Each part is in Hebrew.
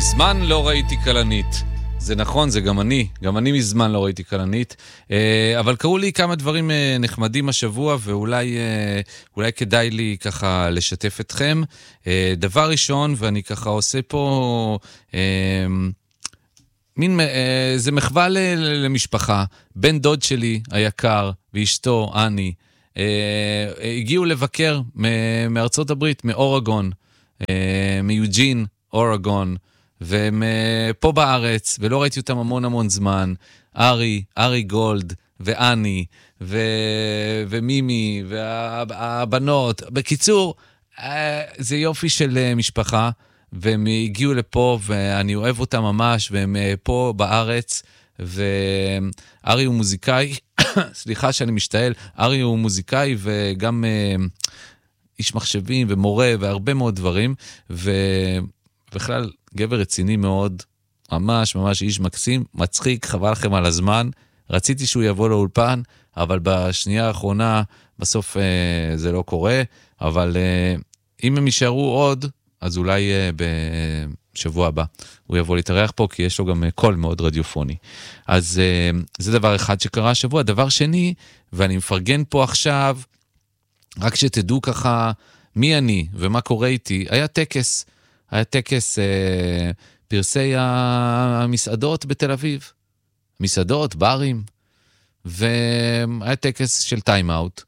מזמן לא ראיתי כלנית. זה נכון, זה גם אני מזמן לא ראיתי כלנית, אבל קראו לי כמה דברים נחמדים השבוע, ואולי כדאי לי ככה לשתף אתכם. דבר ראשון, ואני ככה עושה פה זה מחווה למשפחה. בן דוד שלי היקר ואשתו אני הגיעו לבקר מארצות הברית, מאורגון, מיוג'ין, אורגון, והם פה בארץ, ולא ראיתי אותם המון זמן. ארי גולד, ואני, ומימי, והבנות. בקיצור, זה יופי של משפחה, והם הגיעו לפה, ואני אוהב אותם ממש, והם פה בארץ, וארי הוא מוזיקאי, סליחה שאני משתעל, ארי הוא מוזיקאי, וגם איש מחשבים, ומורה, והרבה מאוד דברים, ובכלל, גבר רציני מאוד, ממש איש מקסים, מצחיק, חבל לכם על הזמן. רציתי שהוא יבוא לאולפן, אבל בשנייה האחרונה, בסוף זה לא קורה, אבל אם הם יישארו עוד, אז אולי בשבוע הבא הוא יבוא להתארח פה, כי יש לו גם קול מאוד רדיופוני. אז זה דבר אחד שקרה השבוע. דבר שני, ואני מפרגן פה עכשיו, רק שתדעו ככה מי אני ומה קורה איתי, היה טקס פרסי המסעדות בתל אביב. מסעדות, ברים. והיה טקס של טיים-אוט.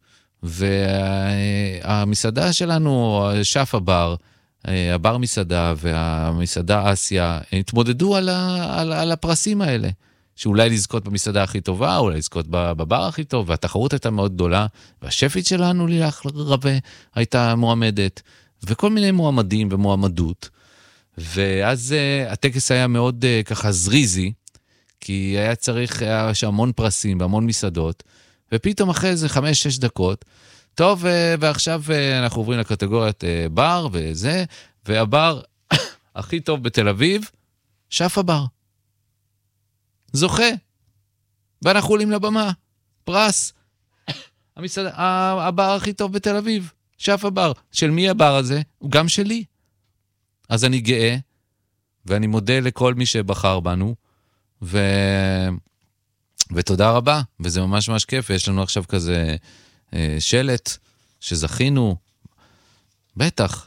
והמסעדה שלנו, שף הבר, הבר מסעדה והמסעדה אסיה, התמודדו על הפרסים האלה. שאולי לזכות במסעדה הכי טובה, אולי לזכות בבר הכי טוב, והתחרות הייתה מאוד גדולה, והשפית שלנו, לילך רבה, הייתה מועמדת, וכל מיני מועמדים ומועמדות. ואז הטקס היה מאוד ככה זריזי, כי היה המון פרסים והמון מסעדות, ופתאום אחרי איזה 5-6 דקות, טוב, ועכשיו אנחנו עוברים לקטגוריית בר וזה, והבר הכי טוב בתל אביב, שף הבר. זוכה. ואנחנו עולים לבמה. פרס. הבר הכי טוב בתל אביב. שף הבר. של מי הבר הזה? הוא גם שלי. אז אני גאה, ואני מודה לכל מי שבחר בנו, ותודה רבה, וזה ממש כיף, ויש לנו עכשיו כזה שלט שזכינו, בטח,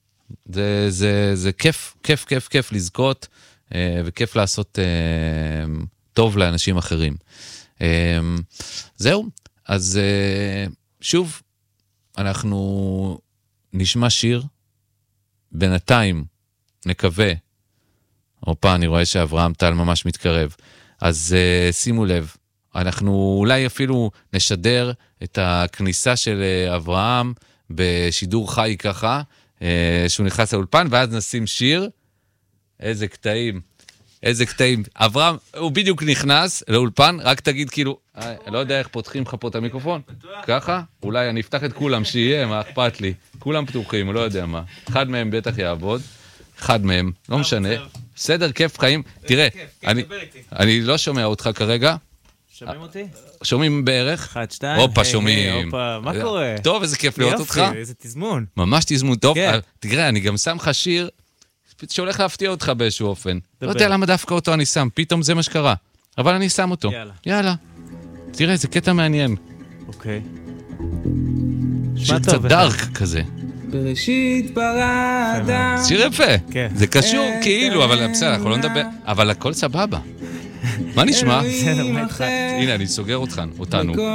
זה כיף לזכות, וכיף לעשות טוב לאנשים אחרים. זהו, אז שוב, אנחנו נשמע שיר, בינתיים נקווה, אופה, אני רואה שאברהם טל ממש מתקרב, אז שימו לב, אנחנו אולי אפילו נשדר את הכניסה של אברהם בשידור חי ככה, שהוא נכנס לאולפן, ואז נשים שיר. איזה קטעים. אברהם, הוא בדיוק נכנס לאולפן, רק תגיד כאילו, לא יודע איך פותחים לך פה את המיקרופון. ככה? אולי אני אפתח את כולם, שיהיה, מה אכפת לי. כולם פתוחים, לא יודע מה. אחד מהם בטח יעבוד. אחד מהם, לא משנה. בסדר, כיף חיים. תראה, אני לא שומע אותך כרגע. שומעים אותי? שומעים בערך. 1, 2. הופה, שומעים. מה קורה? טוב, איזה כיף לראות אותך. יופי, איזה תזמון. ממש תזמון טוב. תראה, אני גם שם לך שיר שהולך להפתיע אותך באיזשהו אופן. לא יודע למה דווקא אותו אני שם, פתאום זה מה שקרה. אבל אני שם אותו. יאללה. תראה, זה קטע מעניין. אוקיי. שיר קצת דארק כזה. בראשית ברא אדם. שיר יפה. זה קשור כאילו, אבל בסדר, אנחנו לא נדבר. אבל הכל סבבה. מה נשמע? הנה, אני סוגר אותנו.